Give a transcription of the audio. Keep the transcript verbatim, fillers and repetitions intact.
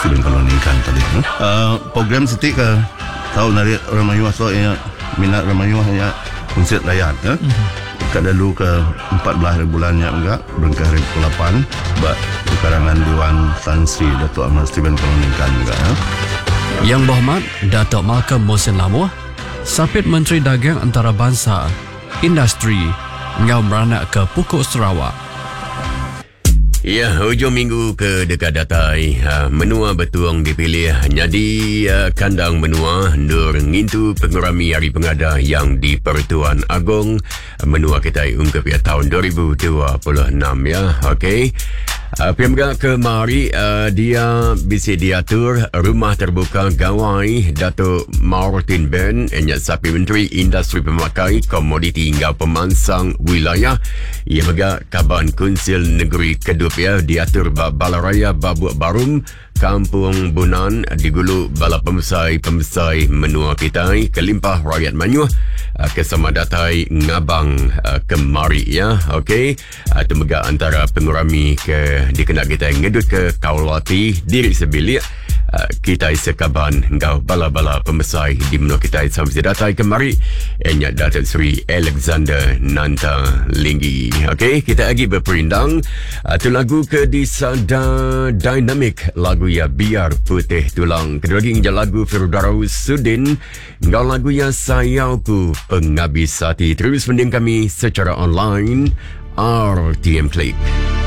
Film kalau ningkan tadi. Uh, program siti ke tahu nari Ramayuah so ya minat Ramayuah ya konsert layar ya. Mm-hmm. Kat dulu ke empat belas bulannya enggak berengkah hari ke lapan bak karangan Dewan Tan Sri Datuk Ahmad Steven kalau ningkan juga ya. Yang Berhormat Datuk Malcolm Mohsin Lamuh, Sapit Menteri Dagang Antarabangsa, Industri, ngau meranak ke Pukuk Sarawak. Ya, hujung minggu ke dekat datai. Ha, menua betuang dipilih jadi uh, kandang menua ndur ngintu pengurami hari pengada yang di Pertuan Agong. Menua kita ungkap ya tahun dua ribu dua puluh enam ya. Okey. Uh, Pemga kemari uh, dia bisa diatur rumah terbuka gawai Datuk Martin Ben enyat sapi Menteri Industri Pemakai Komoditi hingga Pemansang Wilayah. Ia mega Kaban Kunsil Negeri Kedup ya diatur ba Balaraya Babuk Barum Kampung Bunan digulu bala pemesai-pemesai menua Kitai kelimpah rakyat Manyuh uh, kesama datai ngabang uh, kemari ya. Okey, uh, temega antara pengurami ke dikena kita ngedut ke Kaulati diri sebilik uh, kita sekaban ngau bala-bala pemesai di menua kita sampai datai kemari enya Datuk Seri Alexander Nanta Linggi. Okey, kita lagi berperindang uh, tu lagu ke di Sada Dynamic lagu ya Biar Putih Tulang. Kedua lagi ngejar lagu Firdaus Sudin ngau lagu ya Sayauku Pengabis Hati. Terus mending kami secara online R T M Click.